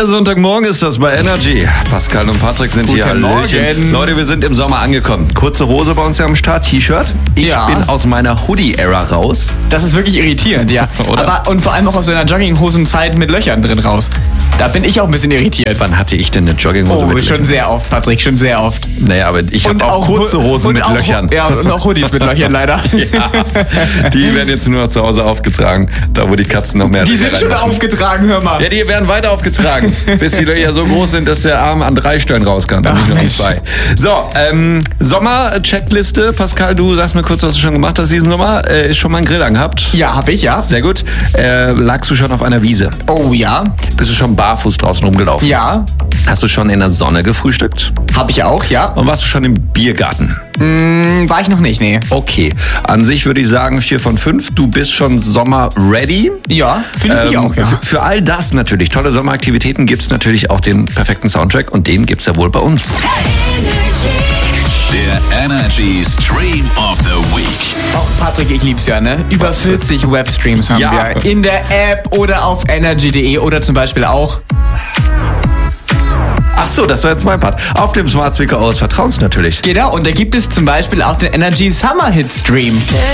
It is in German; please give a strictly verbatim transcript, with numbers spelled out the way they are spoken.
Der Sonntagmorgen ist das bei Energy. Pascal und Patrick sind Guten hier. Hallöchen. Leute, wir sind im Sommer angekommen. Kurze Hose bei uns ja am Start, T-Shirt. Ich Ja. bin aus meiner Hoodie-Ära raus. Das ist wirklich irritierend, ja. Oder? Aber und vor allem auch aus so einer Jogginghosenzeit mit Löchern drin raus. Da bin ich auch ein bisschen irritiert. Wann hatte ich denn eine Jogginghose Oh, mit schon Löchern? sehr oft, Patrick, schon sehr oft. Naja, aber ich habe auch kurze Hosen und mit auch, Löchern. Ja, und auch Hoodies mit Löchern leider. Ja, die werden jetzt nur noch zu Hause aufgetragen, da wo die Katzen noch mehr Die Löcher sind schon reinmachen. aufgetragen, hör mal. Ja, die werden weiter aufgetragen, bis die Löcher so groß sind, dass der Arm an drei Stellen raus kann, und nicht nur an Mensch. zwei. So, ähm, Sommer-Checkliste. Pascal, du sagst mir kurz, was du schon gemacht hast diesen Sommer. Äh, ist schon mal einen Grill angehabt? Ja, hab ich, ja. Sehr gut. Äh, lagst du schon auf einer Wiese? Oh ja. Bist du schon barfuß draußen rumgelaufen? Ja, Hast du schon in der Sonne gefrühstückt? hab ich auch, ja. Und warst du schon im Biergarten? Hm, war ich noch nicht, nee. Okay. An sich würde ich sagen vier von fünf. Du bist schon Sommer-ready. Ja, finde ich Ähm, auch, ja. für, für all das natürlich, tolle Sommeraktivitäten, gibt's natürlich auch den perfekten Soundtrack und den gibt's ja wohl bei uns. Der Energy Stream of the Week. Oh, Patrick, ich lieb's ja, ne? Über vierzig Webstreams haben Ja. wir. In der App oder auf energy punkt de oder zum Beispiel auch. Ach so, das war jetzt mein Part. Auf dem Smart Speaker eures Vertrauens natürlich. Genau, und da gibt es zum Beispiel auch den Energy Summer Hit Stream.